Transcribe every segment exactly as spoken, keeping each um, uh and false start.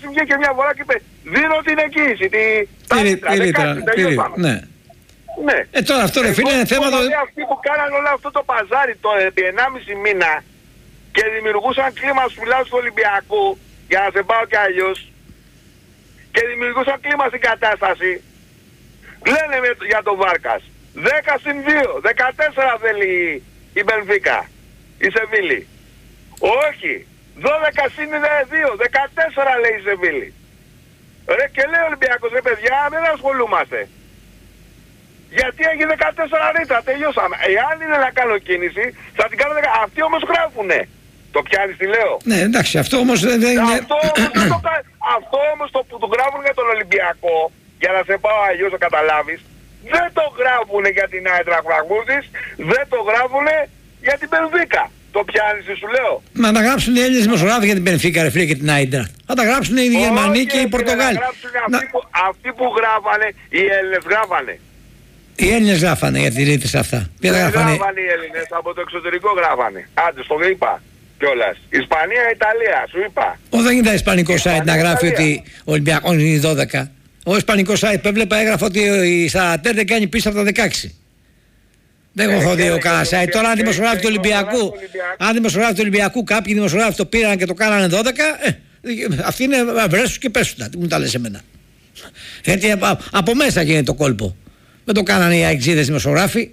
βγήκε μια φορά και είπε δίνω την εγγύηση. Τη λίτρα. Ναι. Ναι. Ε, τώρα αυτό ρε φίλε είναι θέμα το... Αυτοί που κάνανε όλο αυτό το παζάρι το επί ενάμιση μήνα και δημιουργούσαν κλίμα σου μιλάω του Ολυμπιακού, για να σε πάω κι αλλιώς, και δημιουργούσαν κλίμα στην κατάσταση, λένε με, για τον Βάρκας δέκα συν δύο, δεκατέσσερα θέλει η Μπενφίκα, η Σεβίλη. Όχι, δώδεκα συν δύο, δεκατέσσερα λέει η Σεβίλη. Ρε και λέει ο Ολυμπιακός, ρε παιδιά, μην ασχολούμαστε. Γιατί έχει δεκατέσσερα ρίτρα, τελειώσαμε. Εάν είναι να κάνω κίνηση, θα την κάνω δεκατέσσερα. Αυτοί όμως γράφουνε. Το πιάνεις τι λέω. Ναι, εντάξει, αυτό όμως δεν είναι... Αυτό όμως, το, αυτό όμως το που του γράφουν για τον Ολυμπιακό, για να σε πάω αλλιώς να καταλάβεις, δεν το γράφουνε για την Άιντρα Φραγκφούρτης, δεν το γράφουνε για την Μπενφίκα. Το πιάνεις σου λέω. Μα τα γράψουν οι Έλληνες δημοσιογράφοι για την Μπενφίκα ρε φίλε και την Άιντρα. Θα τα γράψουν οι Γερμανοί και οι Πορτογάλοι. Να... Αυτοί, που, αυτοί που γράφανε, οι Έλληνες γράφανε. Οι Έλληνες γράφανε για τη ρήτηση αυτά. Δεν γράφανε οι Έλληνες, από το εξωτερικό γράφανε. Άντε, στο είπα κιόλας. Ισπανία, Ιταλία, σου είπα. Ω, δεν ήταν ισπανικό site να γράφει ότι ο Ολυμπιακός είναι δώδεκα. Ο ισπανικό site που έβλεπα έγραφε ότι η Σαρατέρ δεν κάνει πίσω από τα δεκαέξι. Δεν έχω δει ο κανένα site. Τώρα αν δημοσιογράφοι του Ολυμπιακού, αν δημοσιογράφοι του Ολυμπιακού, κάποιοι δημοσιογράφοι το πήραν και το κάνανε δώδεκα, ε, αυτοί είναι βρέσους και πέσουν. Τι μου τα λες εμένα. Γιατί από μέσα γίνεται το κόλπο. Δεν το κάνανε οι αεξίδες δημοσιογράφοι.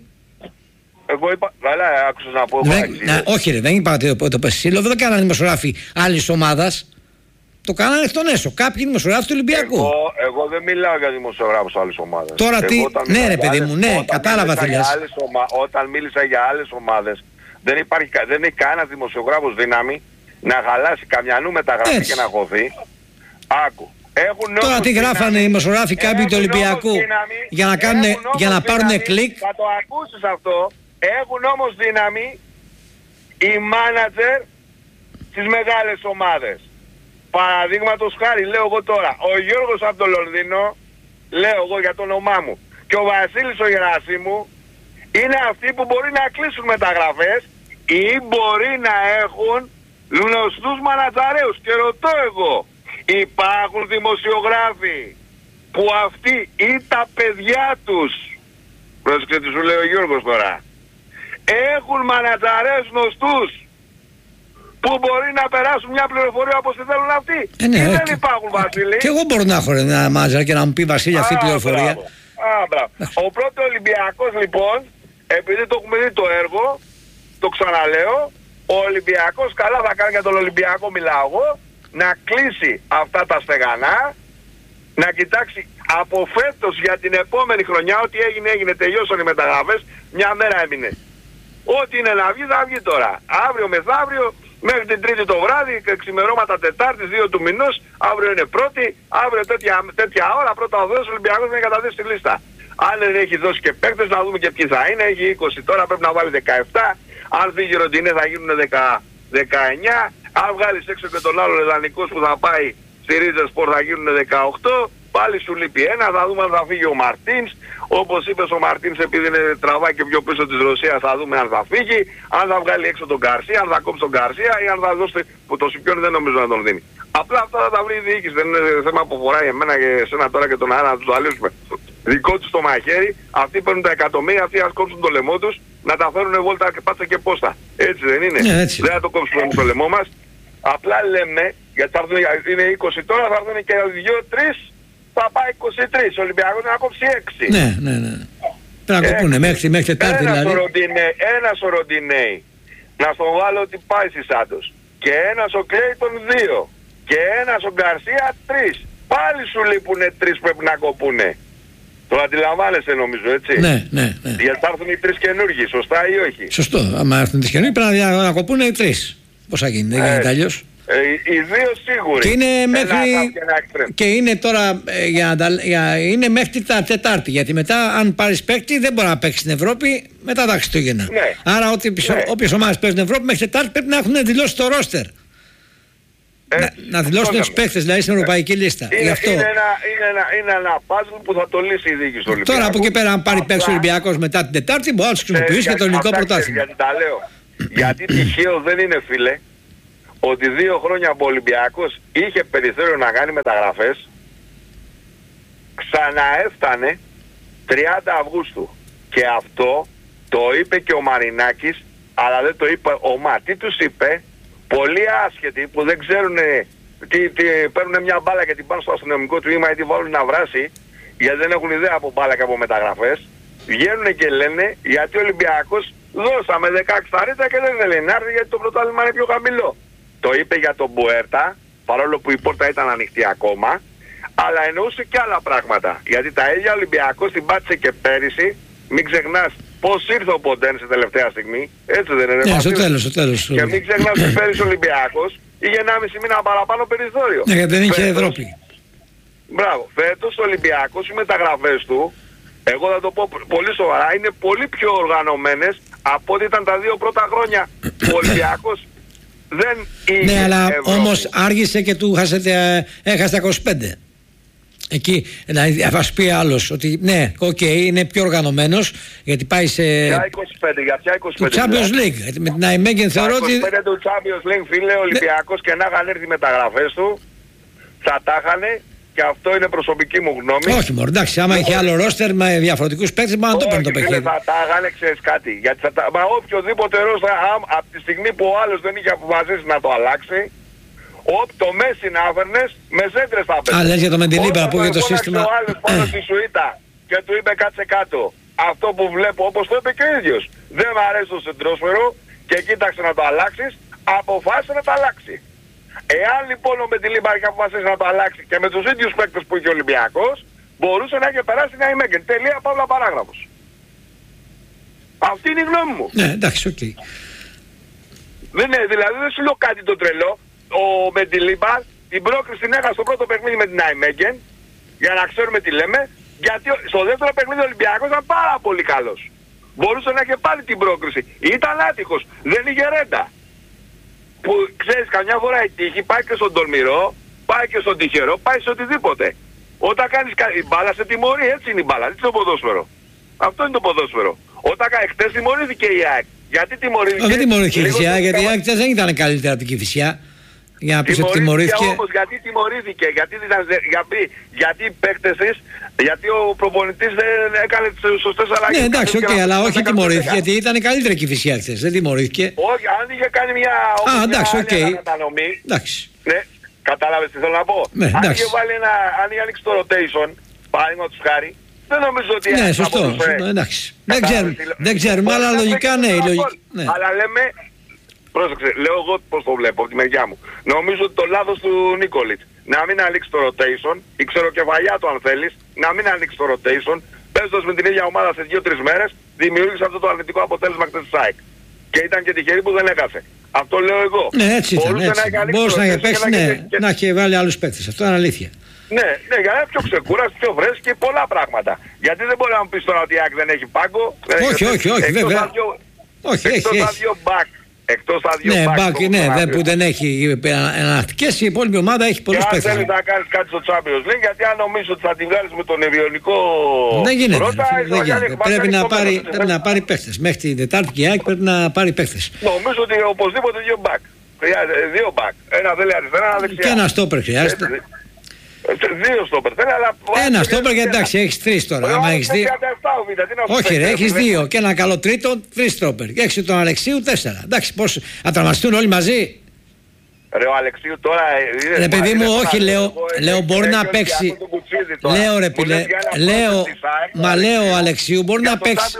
Εγώ είπα, καλά, άκουσες να πω. Δεν, να, όχι ρε, δεν είπα ότι το, το Πεσίλοβο, δεν κάνανε δημοσιογράφοι άλλης ομάδας. Το κάνανε εκ των έσω. Κάποιοι δημοσιογράφοι του Ολυμπιακού. Εγώ, εγώ δεν μιλάω για δημοσιογράφους άλλης ομάδας. Τώρα εγώ, τι, ναι ρε παιδί μου, ναι, κατάλαβα τι λες. Ομα, όταν μίλησα για άλλες ομάδες, δεν, υπάρχει, δεν έχει κανένας δημοσιογράφος δύναμη να χαλάσει καμιανού μεταγραφή και να χωθεί. Άκου. Έχουν τώρα τι γράφανε οι δημοσιογράφοι κάποιοι του Ολυμπιακού δύναμη, για να, κάνουν, για να πάρουν δύναμη, κλικ. Θα το ακούσεις αυτό. Έχουν όμως δύναμη οι μάνατζερ στις μεγάλες ομάδες. Παραδείγματος χάρη, λέω εγώ τώρα, ο Γιώργος από το Λονδίνο, λέω εγώ για το όνομά μου, και ο Βασίλης ο Γερασίμου είναι αυτοί που μπορεί να κλείσουν μεταγραφές ή μπορεί να έχουν γνωστούς μανατζαρέους. Και ρωτώ εγώ, υπάρχουν δημοσιογράφοι που αυτοί ή τα παιδιά τους, πρόσεξε τι σου λέει ο Γιώργος τώρα, έχουν μανατζαρές γνωστούς που μπορεί να περάσουν μια πληροφορία όπως τη θέλουν αυτοί. Ε, ναι, ή ε, δεν υπάρχουν, Βασίλη. Και εγώ μπορώ να έχω ένα μάζα και να μου πει Βασίλη αυτή η πληροφορία. Α, μπράβο. Ο πρώτος Ολυμπιακός λοιπόν, επειδή το έχουμε δει το έργο, το ξαναλέω, ο Ολυμπιακός καλά θα κάνει, για τον Ολυμπιακό μιλάω εγώ, να κλείσει αυτά τα στεγανά, να κοιτάξει από φέτος για την επόμενη χρονιά, ό,τι έγινε έγινε, τελειώσαν οι μεταγραφές, μια μέρα έμεινε. Ό,τι είναι να βγει θα βγει τώρα. Αύριο μεθαύριο, μέχρι την Τρίτη το βράδυ, ξημερώματα Τετάρτης, δύο του μηνός, αύριο είναι πρώτη, αύριο τέτοια, τέτοια ώρα, πρώτα ο Δέος Ολυμπιακός να καταδείξει στη λίστα. Αν δεν έχει δώσει και παίκτες, να δούμε και ποιοι θα είναι, έχει είκοσι τώρα, πρέπει να βάλει δεκαεπτά, αν φύγει η Ροντινέ θα γίνουν δεκαεννιά, αν βγάλεις έξω και τον άλλο Λεδανικός που θα πάει στη Ρίζες Σπορ θα γίνουν δεκαοκτώ, πάλι σου λείπει ένα, θα δούμε αν θα φύγει ο Μαρτίνς. Όπως είπες ο Μαρτίνς, επειδή είναι τραβάει και πιο πίσω της Ρωσίας, θα δούμε αν θα φύγει, αν θα βγάλει έξω τον Γκαρσία, αν θα κόψει τον Γκαρσία ή αν θα δώσει, που το Σιπιόν δεν νομίζω να τον δίνει. Απλά αυτά θα τα βρει η διοίκηση, δεν είναι θέμα που φοράει εμένα και εσένα τώρα και τον Άρα να τους το αλύσουμε. Δικό τους το μαχαίρι, αυτοί παίρνουν τα εκατομμύρια, αυτοί ας κόψουν το λαιμό τους, να τα φέρουν βόλτα και πάτσα και πόστα. Έτσι δεν είναι. Ναι, έτσι. Δεν θα το κόψουμε το λαιμό μας. Απλά λέμε, γιατί θα έρθουν, είναι είκοσι τώρα, θα έρθουν και δύο τρία, θα πάει είκοσι τρία. Ο Ολυμπιακός να κόψει έξι. Ναι, ναι, ναι. Πρέπει να κόπουνε μέχρι, μέχρι Τετάρτη δηλαδή. Ένας ο Ροντινέι, να στον βάλω ότι πάει στη Σάντος. Και ένας ο Κλέιτον δύο. Και ένας ο Γκαρσία τρεις. Πάλι σου λείπουνε τρεις, πρέπει να κοπούνε. Το αντιλαμβάνεσαι νομίζω, έτσι. Ναι, ναι, ναι. Γιατί θα έρθουν οι τρεις καινούργοι, σωστά ή όχι. Σωστό. Αν έρθουν οι τρεις καινούργοι πρέπει να, να κοπούνε οι τρεις. Πώς θα γίνει, δεν γίνεται αλλιώς. Ε, οι δύο σίγουροι. Και είναι μέχρι, και, και είναι τώρα ε, για, για, είναι μέχρι τα Τετάρτη. Γιατί μετά, αν πάρεις παίκτη, δεν μπορεί να παίξει στην Ευρώπη μετά τα Χριστούγεννα. Ναι. Άρα, ό,τι, ναι. όποιες ομάδες παίζουν στην Ευρώπη μέχρι Τετάρτη πρέπει να έχουν δηλώσει το ρόστερ. Ε, να, να δηλώσουν τους παίκτες, δηλαδή στην ευρωπαϊκή ε, λίστα. Είναι, αυτό. είναι, ένα, είναι, ένα, είναι ένα puzzle που θα το λύσει η διοίκηση του Ολυμπιακού. Τώρα από εκεί πέρα, αν πάρει παίκτη ο Ολυμπιακός μετά την Τετάρτη, μπορεί να τους χρησιμοποιήσει και το ελληνικό πρωτάθλημα. Γιατί τα λέω. Γιατί τυχαίο δεν είναι, φίλε, ότι δύο χρόνια που ο Ολυμπιακός είχε περιθώριο να κάνει μεταγραφές, ξαναέφτανε τριάντα Αυγούστου. Και αυτό το είπε και ο Μαρινάκης, αλλά δεν το είπε ο Μα. Τι τους είπε? Πολλοί άσχετοι που δεν ξέρουν τι, τι, παίρνουν μια μπάλα και την πάνε στο αστυνομικό τμήμα ή τη βάλουν να βράσει, γιατί δεν έχουν ιδέα από μπάλα και από μεταγραφές, βγαίνουν και λένε γιατί ο Ολυμπιακός δώσαμε δεκαέξι ταρίτα και δεν θέλει να έρθει γιατί το πρωτάθλημα είναι πιο χαμηλό. Το είπε για τον Μπουέρτα, παρόλο που η πόρτα ήταν ανοιχτή ακόμα, αλλά εννοούσε και άλλα πράγματα. Γιατί τα ίδια Ολυμπιακός την πάτησε και πέρυσι, μην ξεχνάς πώς ήρθε ο Ποντέν σε τελευταία στιγμή, έτσι δεν είναι? Ναι, στο τέλος, στο τέλος. Και μην ξεχνάς ότι πέρυσι ο Ολυμπιακός είχε ενάμιση μήνα παραπάνω περιθώριο. Ναι, γιατί δεν είχε Φέτος, Ευρώπη. Μπράβο, φέτος ο Ολυμπιακός, οι μεταγραφές του, εγώ θα το πω πολύ σοβαρά, είναι πολύ πιο οργανωμένες από ό,τι ήταν τα δύο πρώτα χρόνια. Ο Ολυμπιακός δεν είναι. Ναι, αλλά Ευρώπη. όμως άργησε και του χάσετε, έχασε τα είκοσι πέντε. Εκεί δηλαδή, θα σου πει άλλος ότι ναι, οκ, okay, είναι πιο οργανωμένος γιατί πάει σε. Για είκοσι πέντε, για ποια είκοσι πέντε? Του Champions League. Με την Αϊμέγεν θεωρώ ότι. είκοσι πέντε του Champions League, φίλε, ο Ολυμπιακός και να είχαν έρθει οι μεταγραφές του, θα τα είχανε. Και αυτό είναι προσωπική μου γνώμη. Όχι, μωρέ, εντάξει, άμα είχε άλλο ρόστερ με διαφορετικούς παίκτες, μπορεί να το παίρνει το παιχνίδι. Θα τα έγανε, ξέρεις κάτι. Γιατί θα τα... Μα οποιοδήποτε ρόστερ, από τη στιγμή που ο άλλος δεν είχε αποφασίσει να το αλλάξει, όπ, το Μέση να έφερνες, με σέντρες θα πέφτει. Α, λες για το Μεντιλίμπα που για το σύστημα. Ο άλλος πάνω στη σουίτα και του είπε κάτσε κάτω. Αυτό που βλέπω, όπως το είπε και ο ίδιος. Δεν μου αρέσει το σεντρόσφαιρο και κοίταξε να το αλλάξεις, αποφάσισε να το αλλάξει. Εάν λοιπόν ο Μεντιλίμπα είχε αποφασίσει να το αλλάξει και με τους ίδιους παίκτες που είχε ο Ολυμπιακός, μπορούσε να είχε περάσει την Αϊμέγεν. Τελεία, παύλα, παράγραφος. Αυτή είναι η γνώμη μου. Ναι, εντάξει, οκ. Okay. Δεν είναι, δηλαδή δεν σου λέω κάτι το τρελό. Ο Μεντιλίμπα την πρόκριση την έχασε στο πρώτο παιχνίδι με την Αϊμέγεν, για να ξέρουμε τι λέμε, γιατί στο δεύτερο παιχνίδι ο Ολυμπιακός ήταν πάρα πολύ καλός. Μπορούσε να είχε πάλι την πρόκριση. Ήταν άτυχος, δεν είχε ρέντα. Που ξέρεις, καμιά φορά η τύχη πάει και στον τολμηρό, πάει και στον τυχερό, πάει σε οτιδήποτε. Όταν κάνεις η μπάλα σε τιμωρεί, έτσι είναι η μπάλα, έτσι είναι το ποδόσφαιρο. Αυτό είναι το ποδόσφαιρο. Όταν χτες τιμωρήθηκε η ΑΕΚ. Γιατί τιμωρήθηκε? Δεν τιμωρήθηκε η ΑΕΚ, γιατί η ΑΕΚ δεν ήταν καλύτερα από την Κηφισιά. Για να πεις ότι τιμωρήθηκε. Όμως γιατί τιμωρήθηκε, γιατί, γιατί, γιατί οι παίκτες της, γιατί ο προπονητής δεν έκανε τις σωστές αλλαγές. Ναι, εντάξει, οκ, okay, αλλά όχι τιμωρήθηκε, γιατί ήταν καλύτερη η Κηφισιά χθες, δεν τιμωρήθηκε. Όχι, αν είχε κάνει μια, Α, εντάξει, μια okay. κατανομή. Εντάξει. Ναι, κατάλαβες τι θέλω να πω. Ναι, αν είχε βάλει ένα, αν είχε ανοίξει το rotation, παραδείγματος χάρη, δεν νομίζω ότι... Ναι, σωστό, σωστό, εντάξει. Δεν ξέρουμε, δεν ξέρουμε, αλλά λογικά ναι, ναι. Αλλά λέμε... Πρόσεξε, λέω εγώ πώς το βλέπω από τη μεριά μου. Νομίζω ότι το λάθος του Νίκολιτς να μην ανοίξει το rotation, η ξεροκεφαλιά του αν θέλεις, να μην ανοίξει το rotation, παίζοντας με την ίδια ομάδα σε δύο τρεις μέρες, δημιούργησε αυτό το αρνητικό αποτέλεσμα χθες της ΑΕΚ. Και ήταν και τυχερή που δεν έχασε. Αυτό λέω εγώ. Ναι, έτσι ήταν. Έτσι. Μπορούσε να έχει παίξει, ναι, και... να έχει βάλει άλλους παίκτες. Αυτό είναι αλήθεια. Ναι, ναι, για να είναι πιο ξεκούραστο, πιο φρέσκο και πολλά πράγματα. Γιατί δεν μπορεί να μου πεις τώρα ότι η ΑΕΚ δεν έχει πάγκο. Όχι, όχι, όχι, βέβαια. Όχι, έχει, έχει. Εκτός τα δύο ναι, μπακ, ναι, δε, που δεν έχει εναλλακτικές, η υπόλοιπη ομάδα έχει πολλούς παίκτες. Και αν θέλεις να κάνεις κάτι στο Champions League, γιατί αν νομίζω ότι θα τη βγάλεις με τον Ευρυονικό δεν γίνεται, πρώτα, δεν γίνεται. Πρέπει, να πάρει, πρέπει να πάρει παίκτες. Μέχρι την Τετάρτη και η ΑΕΚ πρέπει να πάρει παίκτες. Νομίζω ότι οπωσδήποτε δύο μπακ. Δύο μπακ. Ένα θέλει αριστερά, ένα δεξιά. Και ένα στόπερ χρειάζεται. Δύο στόπερ θέλει, αλλά... Ένα στόπερ και εντάξει, έχεις τρεις τώρα. Άμα έχεις δύο... Όχι ρε, έχεις δύο. Και ένα καλό τρίτο, τρεις στόπερ. Και έχεις τον Αλεξίου, τέσσερα. Εντάξει, πώς, θα τραυματιστούν όλοι μαζί. Ρε, ο Αλεξίου τώρα... Ρε παιδί μου, όχι, λέω, λέω μπορεί να παίξει... Λέω ρε πιλέ, λέω, μα λέω ο Αλεξίου μπορεί να παίξει...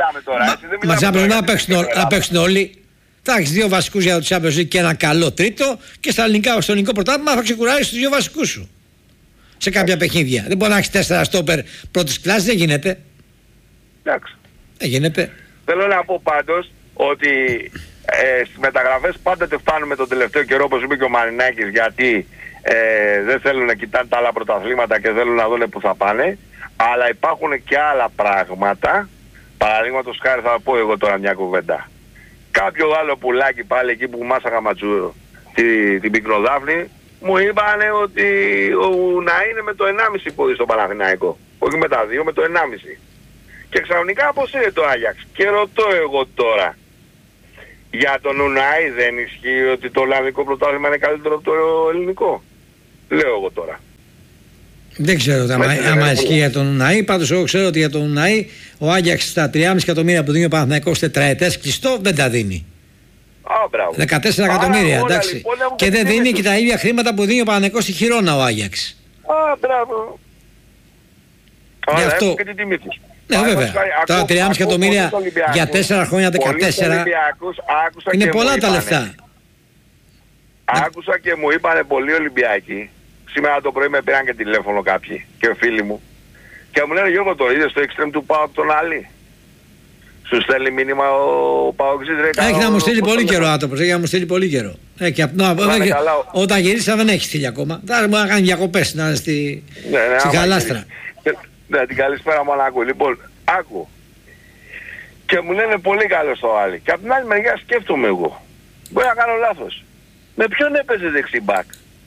Μα να παίξουν όλοι. Θα έχεις δύο βασικούς για το Champions League και ένα καλό τρίτο και στα ελληνικά, στο ελληνικό πρωτάθλημα θα ξεκουράσεις τους δύο βασικούς σου. Σε κάποια παιχνίδια. Δεν μπορεί να έχεις τέσσερα στόπερ πρώτης κλάσης, δεν γίνεται. Εντάξει. Δεν γίνεται. Θέλω να πω πάντως ότι ε, στις μεταγραφές πάντοτε φτάνουμε τον τελευταίο καιρό, όπως είπε και ο Μαρινάκης, γιατί ε, δεν θέλουν να κοιτάνε τα άλλα πρωταθλήματα και θέλουν να δουν που θα πάνε. Αλλά υπάρχουν και άλλα πράγματα. Παραδείγματος χάρη θα πω εγώ τώρα μια κουβέντα. Κάποιο άλλο πουλάκι πάλι εκεί που μάσαγα ματσούρο τη, την Πικροδάφνη, μου είπανε ότι ο, να είναι με το ενάμιση πόδι στο Παναθηναϊκό. Όχι με τα δύο, με το ενάμιση. Και ξαφνικά αποσύρει το Άγιαξ. Και ρωτώ εγώ τώρα, Για τον Ουνάη δεν ισχύει ότι το Ολλανδικό πρωτάθλημα είναι καλύτερο από το ελληνικό? Λέω εγώ τώρα. Δεν ξέρω άμα, άμα ισχύει για τον Ουνάη. Πάντως εγώ ξέρω ότι για τον Ουνάη ο Άγιαξ στα τριάμισι εκατομμύρια που δίνει ο Παναθηναϊκός τετραετές κλειστό δεν τα δίνει. Α, μπράβο. δεκατέσσερα εκατομμύρια, εντάξει. Λοιπόν, και δεν δίνει και τα ίδια χρήματα που δίνει ο Παναθηναϊκός στη Χιρόνα ο Άγιαξ. Α, μπράβο. Γι' Άρα, αυτό... και την τιμή τους. Ναι, βέβαια. Τώρα τριάμισι εκατομμύρια για τέσσερα χρόνια δεκατέσσερα είναι πολλά τα λεφτά. Άκουσα και μου είπανε πολλοί Ολυμπιακοί. Σήμερα το πρωί με πήραν και τηλέφωνο κάποιοι και φίλοι μου. Και μου λένε, Γιώργο, το είδες στο extreme του ΠΑΟΚ τον Άλλη? Σου στέλνει μήνυμα ο ΠΑΟΚ? Έχει να μου στείλει πολύ καιρό άνθρωπος, έχει να μου στείλει πολύ καιρό. Ε, και, να, ε, όταν γυρίσα δεν έχει στείλει ακόμα. Θα μου να κάνει διακοπές να είναι στη, ναι, ναι, στη Γαλάστρα. Ναι, την καλησπέρα μου άκου. Λοιπόν, άκου. Και μου λένε πολύ καλό στο Άλλη. Και από την άλλη μεριά σκέφτομαι εγώ. Μπορεί να κάνω λάθος. Με ποιον έπαιζε δεξί μπακ?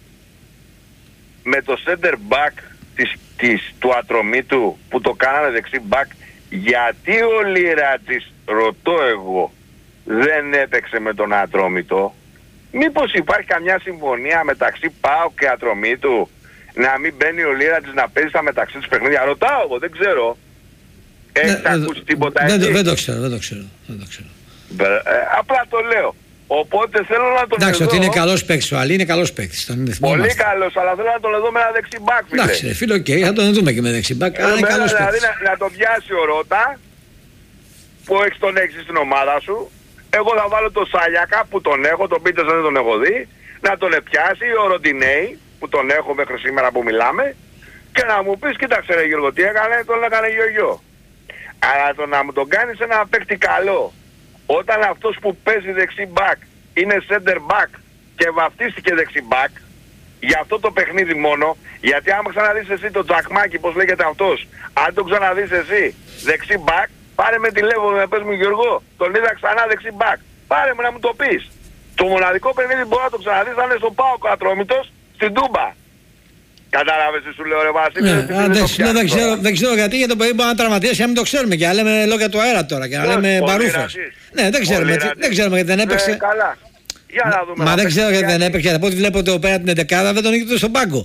Με το center back της, της, του Ατρομήτου που το κάνανε δεξί μπακ? Γιατί ο Λιρατζής, ρωτώ εγώ, δεν έπαιξε με τον Ατρόμητο? Μήπως υπάρχει καμιά συμφωνία μεταξύ ΠΑΟΚ και Ατρομήτου να μην μπαίνει ο Λίρατζης να παίζει στα μεταξύ τους παιχνίδια? Ρωτάω εγώ, δεν ξέρω. Έχεις ναι, ακούσει τίποτα δεν, έτσι? Δεν το ξέρω, δεν το ξέρω. Δεν το ξέρω. Ε, απλά το λέω. Οπότε θέλω να τον εντάξει, εδώ... ότι είναι καλός παίκτης ο Άλλη, είναι καλός παίκτης. Πολύ καλός, αλλά θέλω να τον δω με ένα δεξιμπάκ, φίλε. Εντάξει, φίλε, οκ, okay, θα τον δούμε και με δεξιμπάκ, αλλά είναι καλός δηλαδή παίκτης. Να, να τον πιάσει ο Ρώτα, που έχεις τον έχεις στην ομάδα σου. Εγώ θα βάλω τον Σάλιακα που τον έχω, τον Πίτες δεν τον έχω δει. Να τον πιάσει ο Ροντινέη που τον έχω μέχρι σήμερα που μιλάμε. Και να μου πεις, κοίταξε ρε Γιώργο, τι έκανε? Τον έκανε γιο-γιο. Αλλά το να μου τον κάνεις ένα παίκτη καλό, όταν αυτός που παίζει δεξί μπακ είναι center back και βαφτίστηκε δεξί μπακ για αυτό το παιχνίδι μόνο, γιατί άμα ξαναδείς εσύ το Τζακμάκι, πώς λέγεται αυτός, αν το ξαναδείς εσύ δεξί μπακ, πάρε με τηλέφωνο να πες μου, Γιώργο, τον είδα ξανά δεξί μπακ. Πάρε με να μου το πεις. Το μοναδικό παιχνίδι που μπορεί να το ξαναδείς θα είναι στο ΠΑΟΚ Ατρόμητος στην Τούμπα. Κατάλαβες τι σου λέω, ρε Βασίλη? Ναι, δεν, δεν, δεν, ξέρω, δεν ξέρω γιατί, για το παιδί μπορεί να τραυματίσει, να μην το ξέρουμε και να λέμε λόγια του αέρα τώρα και να λέμε μπαρούφες. Ναι, δεν ξέρουμε, δεν ξέρουμε γιατί δεν έπαιξε. Ναι, καλά. Για να δούμε. Μα δεν ξέρω γιατί δεν έπαιξε. Από ό,τι βλέπω ότι πέρα την εντεκάδα δεν τον είχε στον πάγκο.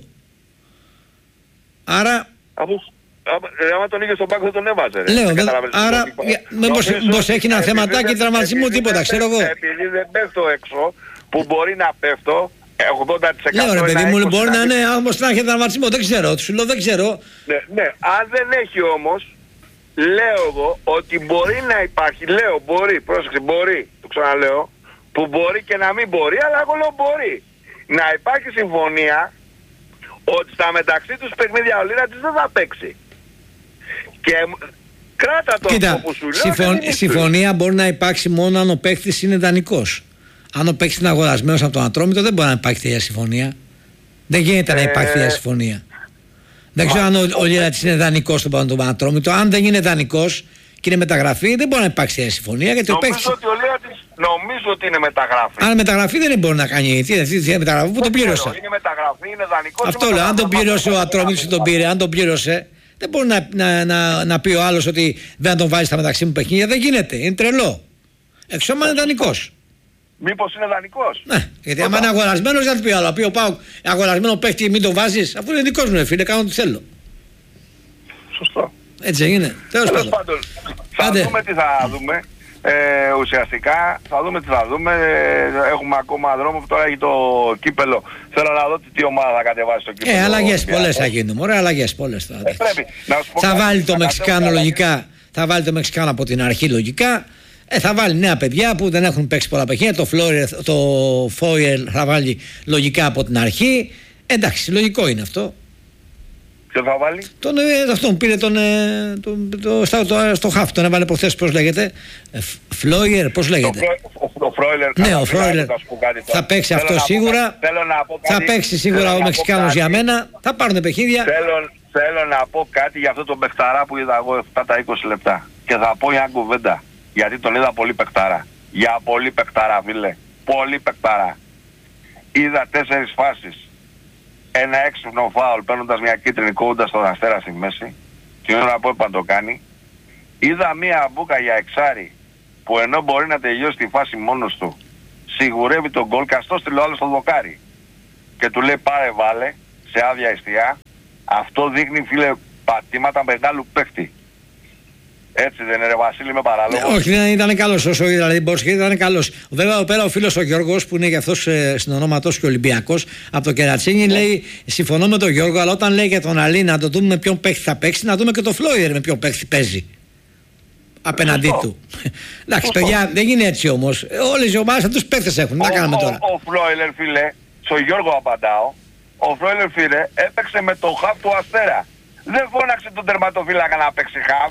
Άρα. Άμα τον είχε στον πάγκο δεν τον έβαζε. Ρε. Λέω, δεν, άρα μήπως έχει ένα θεματάκι τραυματισμού, τίποτα, ξέρω εγώ. Επειδή δεν πέφτω έξω, που μπορεί να πέφτω, ογδόντα τοις εκατό. Λέω ρε παιδί μου, μπορεί να είναι όμως να έχει τραυματισμό, δεν ξέρω, σου λέω δεν ξέρω. Ναι, ναι, αν δεν έχει όμως, λέω εγώ ότι μπορεί να υπάρχει, λέω μπορεί, πρόσεξε, μπορεί, το ξαναλέω, που μπορεί και να μην μπορεί, αλλά εγώ λέω μπορεί. Να υπάρχει συμφωνία ότι στα μεταξύ τους παιχνίδια ο Λίρατζης δεν θα παίξει. Και κράτα το αυτό που σου λέω. Συμφων, συμφωνία μπορεί να υπάρξει μόνο αν ο παίκτης είναι δανεικός. Αν ο παίκτης είναι αγορασμένος από τον Ατρόμητο δεν μπορεί να υπάρχει τέτοια συμφωνία. Δεν γίνεται ε... να υπάρχει τέτοια συμφωνία. Δεν ξέρω αν ο, ο Λίρατζης είναι δανεικός στον Ατρόμητο. Αν δεν είναι δανεικός και είναι μεταγραφή, δεν μπορεί να υπάρξει τέτοια συμφωνία. Γιατί νομίζω, ο παίκτης... ότι ο Λίρατζης, νομίζω ότι είναι μεταγραφή. Αν μεταγραφή δεν μπορεί να κάνει. Τι είναι μεταγραφή που τον πλήρωσα. Είναι μεταγραφή, είναι δανεικός. Αυτό λέω. Αν τον πλήρωσε ο Ατρόμητος τον πήρε, αν τον πλήρωσε. Δεν μπορεί να, να, να, να πει ο άλλος ότι δεν τον βάζει στα μεταξύ μου παιχνίδια. Δεν γίνεται. Είναι τρελό. Εξώμα είναι δανεικός. Μήπως είναι δανεικός? Ναι, γιατί άμα είναι αγορασμένος δεν θα πει άλλο. Πει ο Πάοκ αγορασμένο παίχτη μην τον βάζεις, αφού είναι δικός μου, φίλε, κάνω ό,τι θέλω. Σωστό. Έτσι έγινε. Τέλος πάντων. πάντων. Θα Άντε. δούμε τι θα δούμε. Ε, ουσιαστικά θα δούμε τι θα δούμε. Ε, έχουμε ακόμα δρόμο που τώρα έχει το κύπελο. Θέλω να δω τι ομάδα θα κατεβάσει το κύπελο. Ε, αλλαγές πολλές θα γίνουν. Ωραία, αλλαγές πολλές θα, ε, πρέπει. Να σου πω θα κάτι, βάλει το θα Μεξικάνο λογικά. Θα βάλει το Μεξικάνο από την αρχή λογικά. Ε, θα βάλει νέα παιδιά που δεν έχουν παίξει πολλά παιχνίδια. Το Φλόιερ, το Φόιερ θα βάλει λογικά από την αρχή. Εντάξει, λογικό είναι αυτό. Ποιο θα βάλει? Τον, ε, αυτόν πήρε τον, ε, τον, το, στο, το, στο χάφ, τον έβαλε προχθές, πώς λέγεται. Ε, Φλόιερ, πώς λέγεται. Ο Φρόιλερ. Ναι, ο Φρόιλερ. Θα παίξει αυτό θέλω σίγουρα. Να να θα παίξει σίγουρα ο Μεξικάνος για μένα. Θα πάρουν παιχνίδια. Θέλω, θέλω να πω κάτι για αυτό τον παιχταρά που είδα εγώ αυτά τα είκοσι λεπτά. Και θα πω μια κουβέντα. Γιατί τον είδα πολύ παιχταρά. Για πολύ παιχταρά, φίλε. Πολύ παιχταρά. Είδα τέσσερις φάσεις. Ένα έξυπνο φάουλ παίρνοντας μια κίτρινη κόντας στον Αστέρα στη μέση. Την ώρα που έπαν το κάνει. Είδα μια μπούκα για εξάρι που ενώ μπορεί να τελειώσει τη φάση μόνος του, σιγουρεύει τον γκολ, καστός στείλει ο άλλος στο δοκάρι και του λέει πάρε βάλε σε άδεια εστιά, αυτό δείχνει φίλε πατήματα μεγάλου παίχτη. Έτσι δεν είναι ρε Βασίλη, με παραλόγω? Όχι, δεν ήταν καλός όσο δηλαδή Μπόρσκι, ήταν καλός. Βέβαια εδώ πέρα ο φίλος ο Γιώργος που είναι και αυτός ε, στην ονόματός και Ολυμπιακός από το Κερατσίνι yeah. λέει συμφωνώ με τον Γιώργο, αλλά όταν λέει για τον Αλή να το δούμε με ποιον παίχτη θα παίξει, να δούμε και το Φλόιερ με ποιον παίχτη παίζει απέναντί του. Εντάξει παιδιά, δεν γίνει έτσι όμως. Όλες οι ομάδες αυτούς παίχτες έχουν. Τι κάναμε τώρα? Ο, ο, ο Φλόιερ φίλε, στο Γιώργο απαντάω, ο Φλόιερ φίλε έπαιξε με το χαφ του Αστέρα. Δεν φώναξε τον τερματοφύλακα να παίξει χαφ.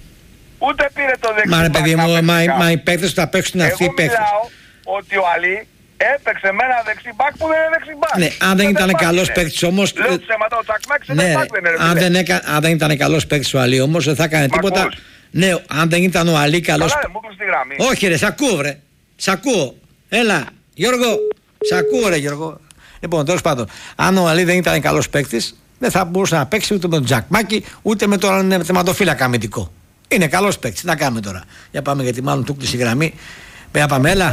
Ούτε πήρε το δεξί. Μα ρε παιδί μου, μα, μα οι παίκτες θα παίξουν αυτοί οι παίκτες. Εγώ μιλάω ότι ο Αλή έπαιξε με ένα δεξί μπακ που δεν είναι δεξί μπακ. Ναι, αν δεν ήταν καλός παίκτης όμως. Λέω ψέματα, ο Τσακμάκης είναι μπακ, δεν είναι. Αν δεν, έκα, αν δεν ήταν καλός παίκτης ο Αλή όμως δεν θα έκανε τίποτα. Ακούς. Ναι, αν δεν ήταν ο Αλή καλός. Καλά, μου κλείσει τη γραμμή. Όχι ρε, σ' ακούω βρε. Σ' ακούω. Έλα, Γιώργο, σ' ακούω ρε Γιώργο. Λοιπόν, τέλος πάντων, αν ο Αλή δεν ήταν καλός παίκτης, δεν θα μπορούσε να παίξει ούτε με τον Τζακμάκη ούτε με τον τερματοφύλακα αμυντικό. Είναι καλός παίκτης. Τι να κάνουμε τώρα? Για πάμε, γιατί μάλλον του κλείσει η γραμμή. Πέρα πάμε, έλα.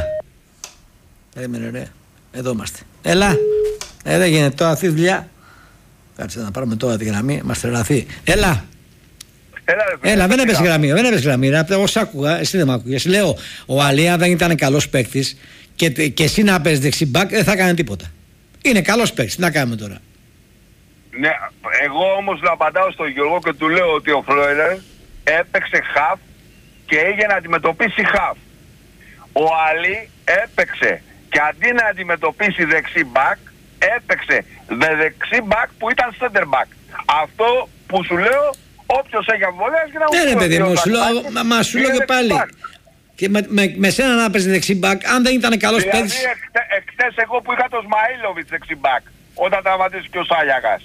Περίμενε ρε. Εδώ είμαστε. Έλα. Ε, δεν γίνεται τώρα αυτή η δουλειά. Κάτσε να πάρουμε τώρα τη γραμμή. Μας τρελαθεί. Έλα. Έλα, ρε, έλα, δεν έπαιζε γραμμή. Δεν έπαιζε γραμμή. Εγώ σ' άκουγα. Εσύ δεν μ' άκουγες. Λέω, ο Αλία δεν ήταν καλός παίκτης και, και εσύ να παίζεις δεξί μπακ δεν θα κάνει τίποτα. Είναι καλός παίκτης. Τι να κάνουμε τώρα? Ναι, εγώ όμως να απαντάω στον Γιώργο και του λέω ότι ο Φλόιερ έπαιξε χαφ και έγινε να αντιμετωπίσει χαφ. Ο Αλή έπαιξε και αντί να αντιμετωπίσει δεξί μπακ, έπαιξε με δεξί μπακ που ήταν center back. Αυτό που σου λέω, όποιος έχει αμφιβολίες και να μου πει. Ναι ρε παιδί μου, σου λέω, μα, μα σου λέω και πάλι. Και με, με, με σένα να παίζει δεξί μπακ, αν δεν ήταν καλός δηλαδή, παίκτης. Δηλαδή εχθές εγώ που είχα το Σμαΐλοβιτς δεξί μπακ, όταν τραυματίστηκε και ο Σάλιακας.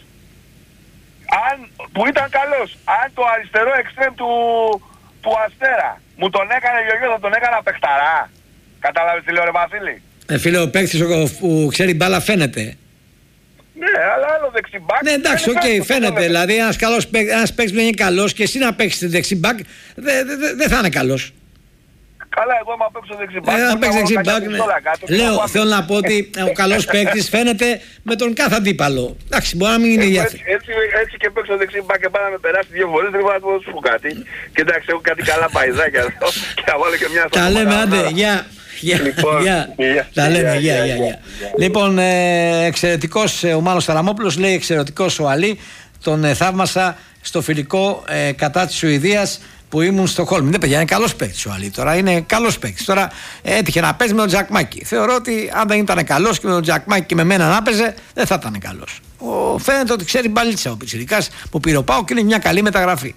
Αν, που ήταν καλός, αν το αριστερό εξτρέμ του, του Αστέρα μου τον έκανε Γιώργο, θα τον έκανα παιχταρά. Κατάλαβες τι λέω ρε Βασίλη? Ε, φίλε, ο παίκτης που ξέρει μπάλα φαίνεται. Ναι, αλλά άλλο δεξιμπάκ. Ναι, εντάξει, οκ, okay, φαίνεται. Δηλαδή ένας, καλός, ένας παίκτης που είναι καλός και εσύ να παίξεις δεξιμπάκ δεν δε, δε, δε θα είναι καλός. Καλά, εγώ άμα παίξω δεξιμπάκ. Ε, αν παίξεις δεξιμπάκ, ναι. Λέω, θέλω να πω ότι ο καλός παίκτης φαίνεται με τον κάθε αντίπαλο. Εντάξει, μπορεί να μην είναι η διάθεση. Έτσι, έτσι και παίξω δεξιμπάκ και πάει να με περάσει δύο φορές, δεν μπορώ να σου πω κάτι. Και εντάξει, έχω κάτι καλά παϊδάκια εδώ και θα βάλω και μια στα. Τα λέμε, άντε, γεια. Λοιπόν, τα λέμε, γεια, γεια, γεια. Λοιπόν, εξαιρετικός ο Μάνος Ταραμόπουλος, λέει εξαιρετικός ο Αλή. Τον θαύμασα στο φιλικό κατά της Σουηδίας που ήμουν στο Χόλμη. Δεν παιδιά, είναι καλός παίκτης ο Αλή τώρα, είναι καλός παίκτης. Τώρα έτυχε να παίζει με τον Τζακμάκη. Θεωρώ ότι αν δεν ήταν καλός και με τον Τζακμάκη και με μένα να παίζε, δεν θα ήταν καλός. Ο, φαίνεται ότι ξέρει μπαλίτσα ο πιτσιρικάς που πήρε ο ΠΑΟΚ και είναι μια καλή μεταγραφή.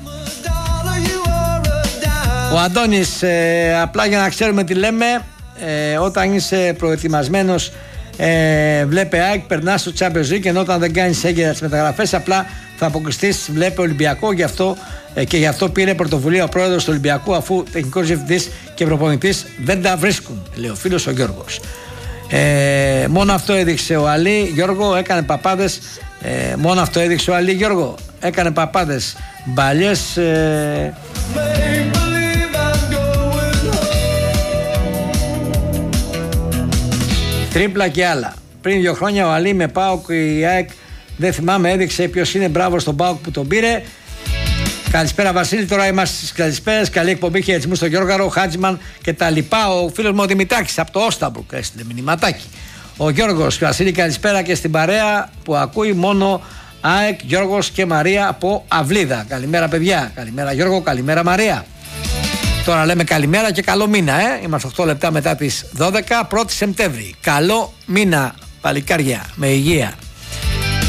Ο Αντώνης, ε, απλά για να ξέρουμε τι λέμε, ε, όταν είσαι προετοιμασμένος, ε, βλέπε ΑΕΚ, περνάς στο Champions League, ενώ όταν δεν κάνεις έγκαιρα τις μεταγραφές, απλά θα αποκλειστείς, βλέπε Ολυμπιακό, γι' αυτό, ε, και γι' αυτό πήρε πρωτοβουλία ο πρόεδρος του Ολυμπιακού, αφού τεχνικός διευθυντής και προπονητής δεν τα βρίσκουν, λέει ο φίλος ο Γιώργος. Ε, μόνο αυτό έδειξε ο Αλή, Γιώργο, έκανε παπάδες, ε, μόνο αυτό έδειξε ο Αλή, Γιώργο, έκανε παπάδες, μπαλιές, ε, τρίπλα και άλλα. Πριν δύο χρόνια ο Αλή με ΠΑΟΚ, η ΑΕΚ δεν θυμάμαι, έδειξε ποιος είναι, μπράβο στον ΠΑΟΚ που τον πήρε. Καλησπέρα Βασίλη, τώρα είμαστε στις καλησπέρες. Καλή εκπομπή, χαιρετισμού στον Γιώργαρο, Χάτζιμαν και τα λοιπά. Ο φίλος μου ο Δημητάκης από το Όσταμπρουκ έστειλε μηνυματάκι. Ο Γιώργος, Βασίλη, καλησπέρα και στην παρέα που ακούει μόνο ΑΕΚ, Γιώργος και Μαρία από Αυλίδα. Καλημέρα παιδιά, καλημέρα Γιώργο, καλημέρα Μαρία. Τώρα λέμε καλημέρα και καλό μήνα, ε. Είμαστε οκτώ λεπτά μετά τις δώδεκα, πρώτη Σεπτέμβρη. Καλό μήνα, παλικάρια, με υγεία.